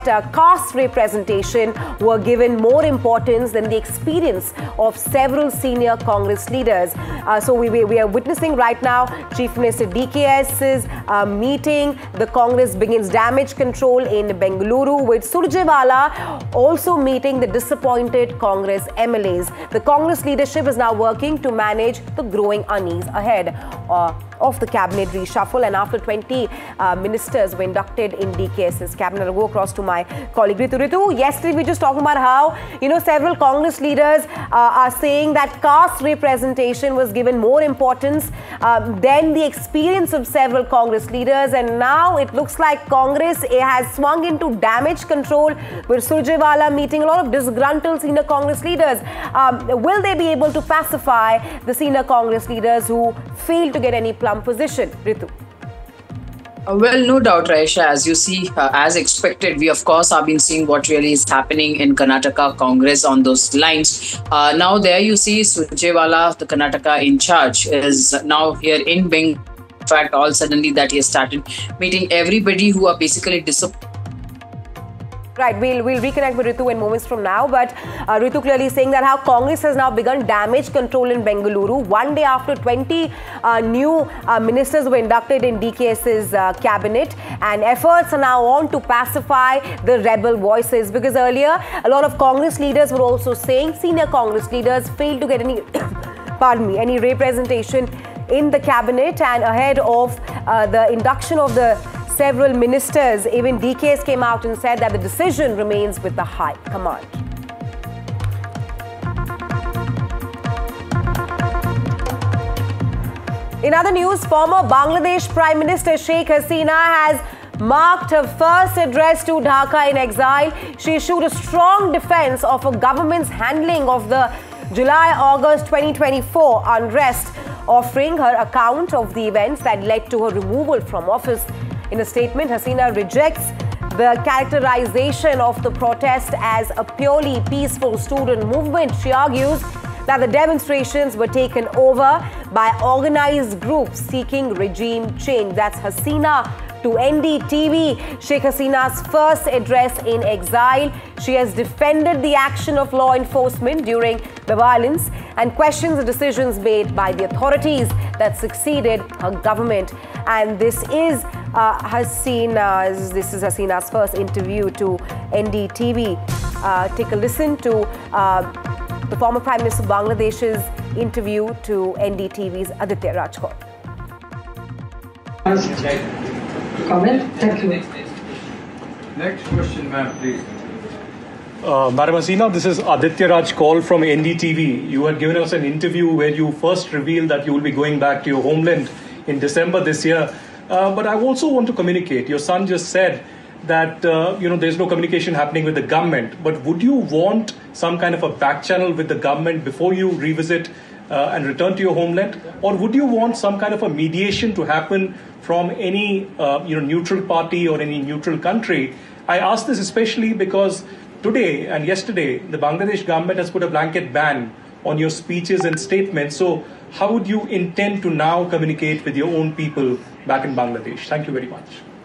caste representation were given more importance than the experience of several senior Congress leaders. So we are witnessing right now Chief Minister DKS's meeting. The Congress begins damage control in Bengaluru, with Surjewala also meeting the disappointed Congress MLAs. The Congress leadership is now working to manage the growing unease ahead of the cabinet reshuffle, and after 20 ministers were inducted in DKS's cabinet. I'll go across to my colleague Ritu. Ritu, yesterday we were just talking about how, several Congress leaders are saying that caste representation was given more importance than the experience of several Congress leaders, and now it looks like Congress has swung into damage control, with Surjewala meeting a lot of disgruntled senior Congress leaders. Will they be able to pacify the senior Congress leaders who failed to get any plum position? Ritu. Well, no doubt, Raisha. As you see, as expected, we of course have been seeing what really is happening in Karnataka Congress on those lines. Now there you see Surjewala, the Karnataka in charge, is now here in Bengaluru. In fact, all suddenly that he has started meeting everybody who are basically disappointed. Right, we'll reconnect with Ritu in moments from now, but Ritu clearly saying that how Congress has now begun damage control in Bengaluru, one day after 20 new ministers were inducted in DKS's cabinet, and efforts are now on to pacify the rebel voices, because earlier a lot of Congress leaders were also saying senior Congress leaders failed to get any any representation in the cabinet, and ahead of the induction of the several ministers, even DKS came out and said that the decision remains with the High Command. In other news, former Bangladesh Prime Minister Sheikh Hasina has marked her first address to Dhaka in exile. She issued a strong defense of her government's handling of the July-August 2024 unrest, offering her account of the events that led to her removal from office. In a statement, Hasina rejects the characterization of the protest as a purely peaceful student movement. She argues that the demonstrations were taken over by organized groups seeking regime change. That's Hasina to NDTV. Sheikh Hasina's first address in exile. She has defended the action of law enforcement during the violence and questions the decisions made by the authorities that succeeded her government. And this is Hasina's first interview to NDTV. Take a listen to the former Prime Minister of Bangladesh's interview to NDTV's Aditya Raj Kaul. Comment? Thank you. Next question, ma'am, please. Madam Hasina, this is Aditya Raj Kaul from NDTV. You had given us an interview where you first revealed that you will be going back to your homeland in December this year. But I also want to communicate. Your son just said that there's no communication happening with the government. But would you want some kind of a back channel with the government before you revisit and return to your homeland? Or would you want some kind of a mediation to happen from any neutral party or any neutral country? I ask this especially because today and yesterday, the Bangladesh government has put a blanket ban on your speeches and statements. So how would you intend to now communicate with your own people back in Bangladesh? Thank you very much.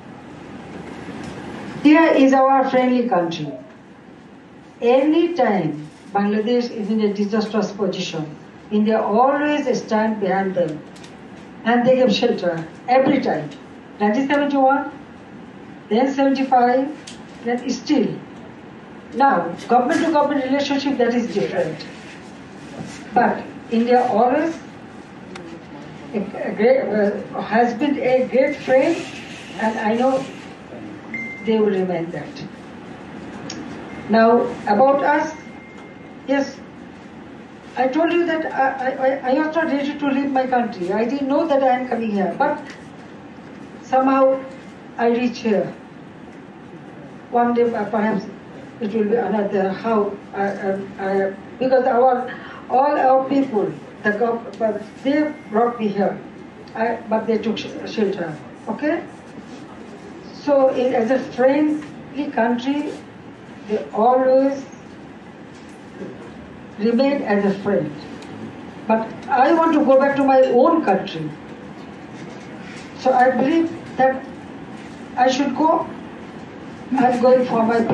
India is our friendly country. Any time Bangladesh is in a disastrous position, India always stand behind them, and they give shelter every time. 1971, then 75, then still. Now, government-to-government relationship, that is different. But India always has been a great friend, and I know they will remain that. Now, about us, yes, I told you that I was not ready to leave my country. I didn't know that I am coming here, but somehow I reach here. One day, perhaps it will be another. How? Because all our people, they brought me here, but they took shelter. Okay. So, as a friendly country, they always remain as a friend. But I want to go back to my own country. So I believe that I should go I'm going for my